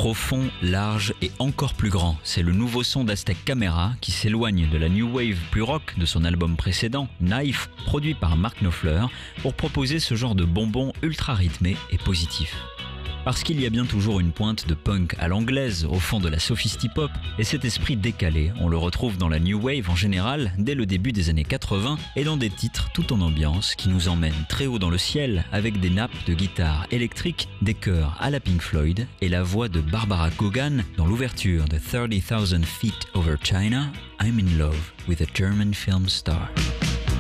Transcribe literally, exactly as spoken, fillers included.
Profond, large et encore plus grand, c'est le nouveau son d'Aztec Camera qui s'éloigne de la new wave plus rock de son album précédent, Knife, produit par Mark Knopfler, pour proposer ce genre de bonbon ultra rythmé et positif. Parce qu'il y a bien toujours une pointe de punk à l'anglaise au fond de la sophisti-pop, et cet esprit décalé, on le retrouve dans la new wave en général dès le début des années quatre-vingts et dans des titres tout en ambiance qui nous emmènent très haut dans le ciel avec des nappes de guitare électrique, des chœurs à la Pink Floyd et la voix de Barbara Kogan dans l'ouverture de thirty thousand feet over China, I'm in love with a German film star.